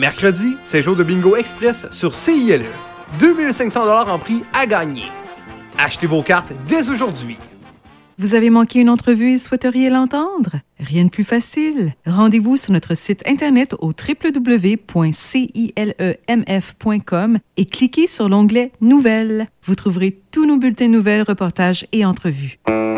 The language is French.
Mercredi, c'est jour de bingo express sur CILE. 2500 $ en prix à gagner. Achetez vos cartes dès aujourd'hui. Vous avez manqué une entrevue et souhaiteriez l'entendre? Rien de plus facile. Rendez-vous sur notre site internet au www.cilemf.com et cliquez sur l'onglet Nouvelles. Vous trouverez tous nos bulletins de nouvelles, reportages et entrevues.